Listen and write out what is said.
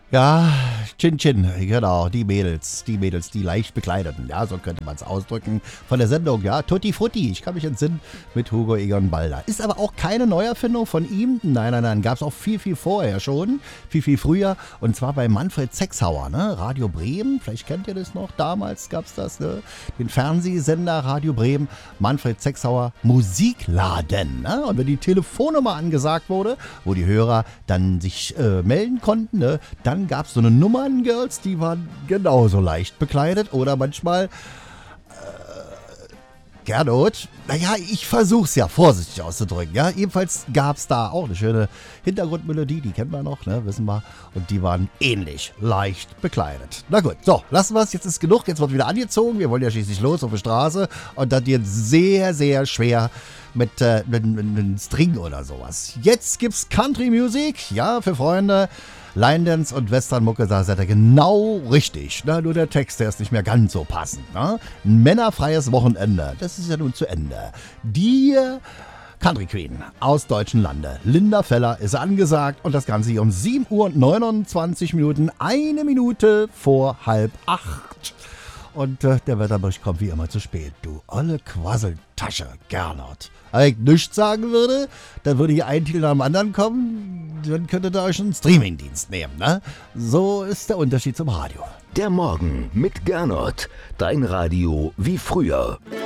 Ja, Chin Chin, genau, die Mädels, die leicht bekleideten, ja, so könnte man es ausdrücken, von der Sendung, ja, Tutti Frutti, ich kann mich entsinnen, mit Hugo Egon Balder. Ist aber auch keine Neuerfindung von ihm, nein, gab es auch viel, viel vorher schon, viel, viel früher, und zwar bei Manfred Sechsauer, ne, Radio Bremen, vielleicht kennt ihr das noch, damals gab es das, ne, den Fernsehsender Radio Bremen, Manfred Sechsauer Musikladen, ne, und wenn die Telefonnummer angesagt wurde, wo die Hörer dann sich melden konnten, ne, dann gab es so eine Nummern-Girls, die waren genauso leicht bekleidet oder manchmal Gernot, naja, ich versuch's ja vorsichtig auszudrücken, ja. Jedenfalls gab's da auch eine schöne Hintergrundmelodie, die kennen wir noch, ne, wissen wir. Und die waren ähnlich leicht bekleidet. Na gut, so, lassen wir's, jetzt ist genug, jetzt wird wieder angezogen. Wir wollen ja schließlich los auf die Straße und das wird sehr, sehr schwer mit einem String oder sowas. Jetzt gibt's Country Music, ja, für Freunde. Line Dance und Westernmucke, da seid ihr genau richtig. Ne? Nur der Text, der ist nicht mehr ganz so passend. Ne? Ein männerfreies Wochenende, das ist ja nun zu Ende. Die Country Queen aus deutschen Lande, Linda Feller, ist angesagt und das Ganze hier um 7:29 Uhr, eine Minute vor 7:30. Und der Wetterbericht kommt wie immer zu spät. Du olle Quasseltasche, Gernot. Wenn ich nichts sagen würde, dann würde hier ein Titel nach dem anderen kommen. Dann könntet ihr euch einen Streamingdienst nehmen, ne? So ist der Unterschied zum Radio. Der Morgen mit Gernot. Dein Radio wie früher.